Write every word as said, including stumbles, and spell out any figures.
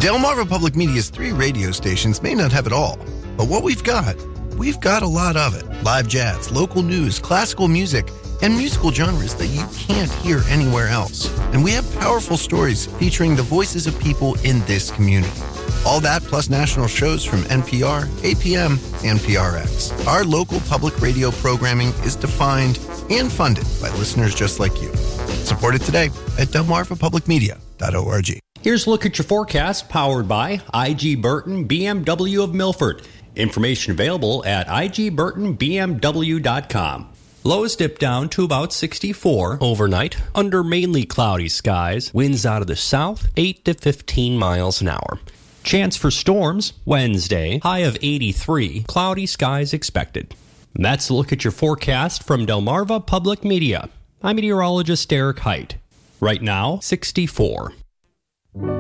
Delmarva Public Media's three radio stations may not have it all, but what we've got, we've got a lot of it. Live jazz, local news, classical music, and musical genres that you can't hear anywhere else. And we have powerful stories featuring the voices of people in this community. All that plus national shows from N P R, A P M, and P R X. Our local public radio programming is defined and funded by listeners just like you. Support it today at delmarva public media dot org. Here's a look at your forecast, powered by I G Burton B M W of Milford. Information available at I G burton b m w dot com. Lows dip down to about sixty-four overnight, under mainly cloudy skies. Winds out of the south, eight to fifteen miles an hour. Chance for storms, Wednesday, high of eighty-three, cloudy skies expected. And that's a look at your forecast from Delmarva Public Media. I'm meteorologist Derek Height. Right now, sixty-four.